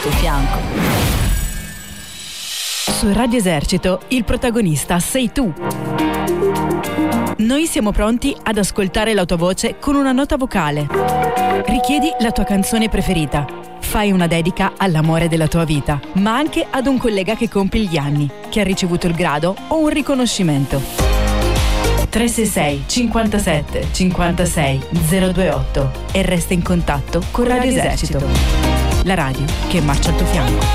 tuo fianco. Su Radio Esercito il protagonista sei tu. Noi siamo pronti ad ascoltare la tua voce con una nota vocale. Richiedi la tua canzone preferita. Fai una dedica all'amore della tua vita, ma anche ad un collega che compie gli anni, che ha ricevuto il grado o un riconoscimento. 366 57 56 028 e resta in contatto con Radio Esercito, la radio che marcia al tuo fianco.